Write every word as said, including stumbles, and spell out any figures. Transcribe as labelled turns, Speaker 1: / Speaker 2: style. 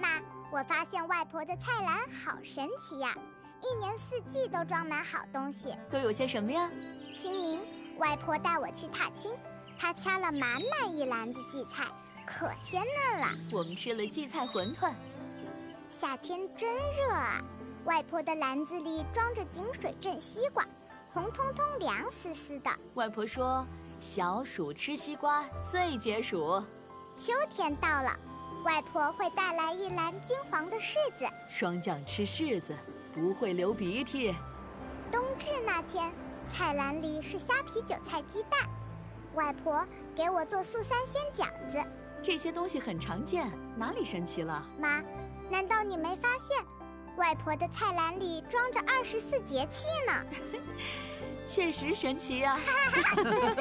Speaker 1: 妈，我发现外婆的菜篮好神奇呀，一年四季都装满好东西。
Speaker 2: 都有些什么呀？
Speaker 1: 清明，外婆带我去踏青，她掐了满满一篮子荠菜，可鲜嫩了。
Speaker 2: 我们吃了荠菜馄饨。
Speaker 1: 夏天真热啊，外婆的篮子里装着井水镇西瓜，红彤彤凉丝丝的。
Speaker 2: 外婆说，小暑吃西瓜最解暑。
Speaker 1: 秋天到了，外婆会带来一篮金黄的柿子，
Speaker 2: 霜降吃柿子不会流鼻涕。
Speaker 1: 冬至那天，菜篮里是虾皮韭菜鸡蛋，外婆给我做素三鲜饺子。
Speaker 2: 这些东西很常见，哪里神奇了？
Speaker 1: 妈，难道你没发现，外婆的菜篮里装着二十四节气呢？
Speaker 2: 确实神奇呀、啊！